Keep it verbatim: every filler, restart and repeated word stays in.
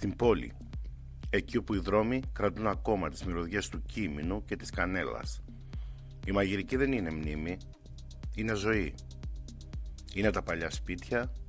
στην πόλη, εκεί όπου οι δρόμοι κρατούν ακόμα τις μυρωδιές του κίμηνου και της κανέλας. Η μαγειρική δεν είναι μνήμη, είναι ζωή. Είναι τα παλιά σπίτια,